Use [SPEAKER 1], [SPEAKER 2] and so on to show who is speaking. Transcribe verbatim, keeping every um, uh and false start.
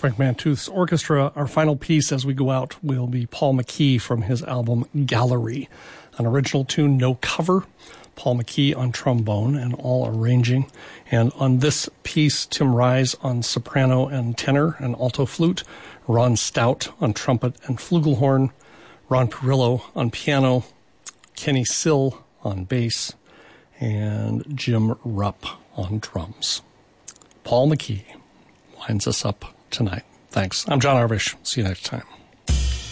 [SPEAKER 1] Frank Mantooth's orchestra. Our final piece as we go out will be Paul McKee from his album Gallery, an original tune, no cover. Paul McKee on trombone and all arranging. And on this piece, Tim Rise on soprano and tenor and alto flute, Ron Stout on trumpet and flugelhorn, Ron Perillo on piano, Kenny Sill on bass, and Jim Rupp on drums. Paul McKee winds us up tonight. Thanks. I'm John Arvish. See you next time.